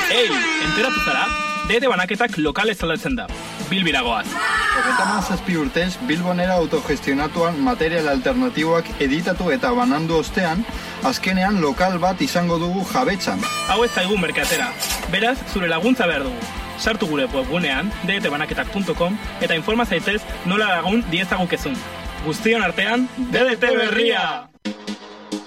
Ei, enteratu zara? DT banaketak lokal aldatzen da. Bilbiragoaz. 37 urtez, Bilbonera autogestionatuan material alternatiboak editatu eta banandu ostean, azkenean lokal bat izango dugu jabetzan. Hau ez zaigu merkatera. Beraz, zure laguntza behar dugu. Sartu gure webgunean, dtbanaketak.com, eta informa zaitez nola lagun diezagukezun. Guztion artean, DDT berria!